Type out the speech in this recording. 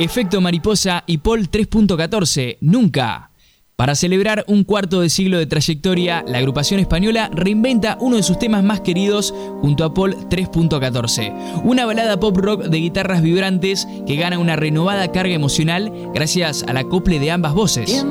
Efecto Mariposa y Paul 3.14, Nunca. Para celebrar un cuarto de siglo de trayectoria, la agrupación española reinventa uno de sus temas más queridos junto a Paul 3.14, una balada pop rock de guitarras vibrantes que gana una renovada carga emocional gracias al acople de ambas voces.